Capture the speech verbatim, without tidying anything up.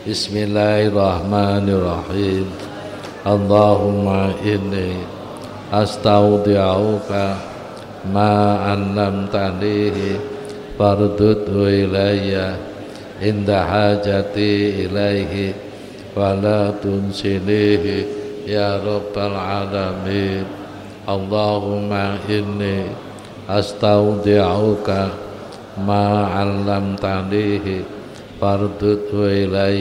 Bismillahirrahmanirrahim. Allahumma inni astaudi'uka ma 'allamtanihi fardudhu ilayya inda hajati ilaihi wa la tunsinihi ya rabbal alamin. Allahumma inni astaudi'uka ma 'allamtanihi fardudhu ilayya